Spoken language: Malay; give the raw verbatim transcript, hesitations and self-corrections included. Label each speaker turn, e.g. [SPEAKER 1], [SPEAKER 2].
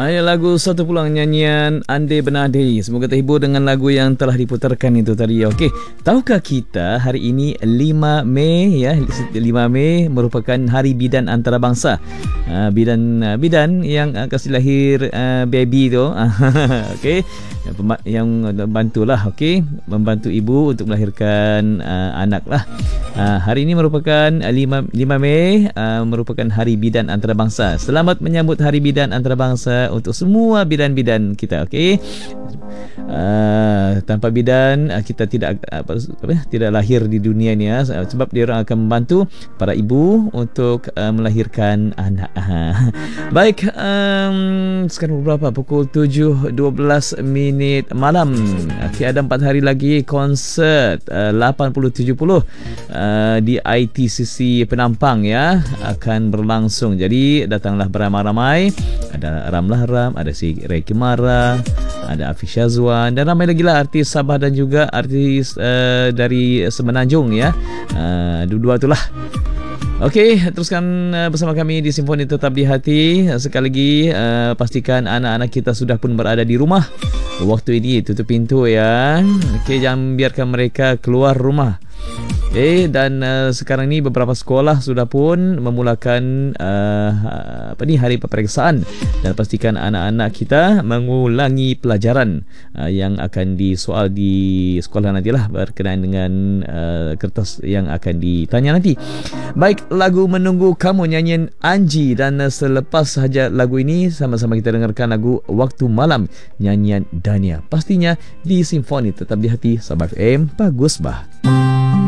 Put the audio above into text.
[SPEAKER 1] Hai, lagu satu pulang nyanyian Ande Benade. Semoga terhibur dengan lagu yang telah diputarkan itu tadi. Okey, tahukah kita hari ini lima Mei ya, lima Mei merupakan Hari Bidan Antarabangsa. Uh, bidan uh, bidan yang uh, kasih lahir uh, baby tu. Okey, yang bantulah okey, membantu ibu untuk melahirkan uh, anak lah. Uh, hari ini merupakan uh, lima Mei uh, merupakan Hari Bidan Antarabangsa. Selamat menyambut Hari Bidan Antarabangsa untuk semua bidan-bidan kita, okey. Uh, tanpa bidan uh, kita tidak apa, apa tidak lahir di dunia ni ya, sebab dia orang akan membantu para ibu untuk uh, melahirkan anak. Baik, um, sekarang berapa? Pukul tujuh dua belas minit malam. Okey, ada empat hari lagi konsert uh, lapan puluh tujuh puluh uh, di I T C C Penampang ya akan berlangsung. Jadi datanglah beramai-ramai. Ada Ramlah Ram, ada si Reiki Mara, ada Afiq Syazwan dan ramai lagi lah artis Sabah dan juga artis uh, dari Semenanjung ya. Uh, dua-dua itulah. Okey, teruskan uh, bersama kami di Simfoni Tetap di Hati. Sekali lagi uh, pastikan anak-anak kita sudah pun berada di rumah. Waktu ini tutup pintu ya. Okey, jangan biarkan mereka keluar rumah. Eh dan uh, sekarang ni beberapa sekolah sudah pun memulakan uh, apa ni hari peperiksaan dan pastikan anak-anak kita mengulangi pelajaran uh, yang akan disoal di sekolah nantilah berkenaan dengan uh, kertas yang akan ditanya nanti. Baik, lagu Menunggu Kamu nyanyian Anji dan uh, selepas sahaja lagu ini sama-sama kita dengarkan lagu Waktu Malam nyanyian Dania. Pastinya di Simfoni Tetap di Hati Sabah F M Bagus Bah.